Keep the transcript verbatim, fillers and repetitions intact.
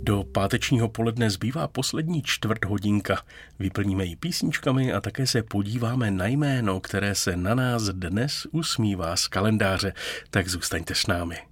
Do pátečního poledne zbývá poslední čtvrt hodinka. Vyplníme ji písničkami a také se podíváme na jméno, které se na nás dnes usmívá z kalendáře. Tak zůstaňte s námi.